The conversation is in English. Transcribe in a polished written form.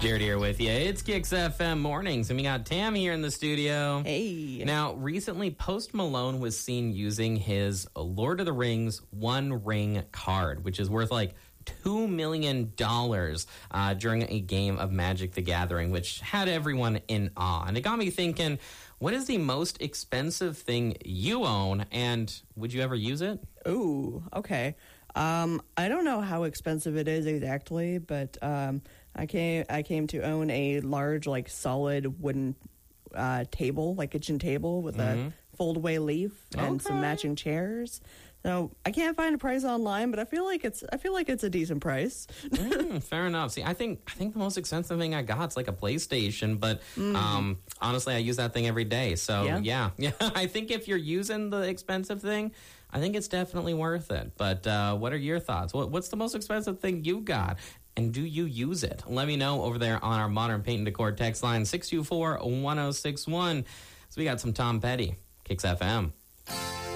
Jared here with you. It's Kicks FM Mornings, and we got Tam here in the studio. Hey. Now, recently, Post Malone was seen using his Lord of the Rings One Ring card, which is worth like $2 million during a game of Magic the Gathering, which had everyone in awe. And it got me thinking, what is the most expensive thing you own, and would you ever use it? Ooh, okay. I don't know how expensive it is exactly, but I came to own a large, like, solid wooden table, like kitchen table with a fold-away leaf and some matching chairs. So I can't find a price online, but I feel like it's a decent price. Fair enough. See, I think the most expensive thing I got is like a PlayStation, but honestly, I use that thing every day. So yeah. I think if you're using the expensive thing, I think it's definitely worth it. But what are your thoughts? What's the most expensive thing you got? And do you use it? Let me know over there on our Modern Paint and Decor text line, 624-1061. So we got some Tom Petty, Kicks FM.